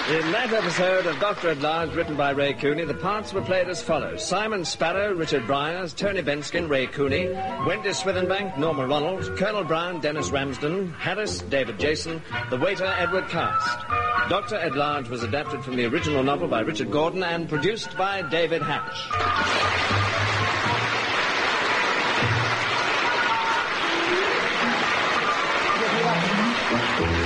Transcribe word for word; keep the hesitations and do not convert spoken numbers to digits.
In that episode of Doctor at Large, written by Ray Cooney, the parts were played as follows. Simon Sparrow, Richard Bryars, Tony Benskin, Ray Cooney, Wendy Swithenbank, Norma Ronald, Colonel Brown, Dennis Ramsden, Harris, David Jason, the waiter, Edward Cast. Doctor at Large was adapted from the original novel by Richard Gordon and produced by David Hatch.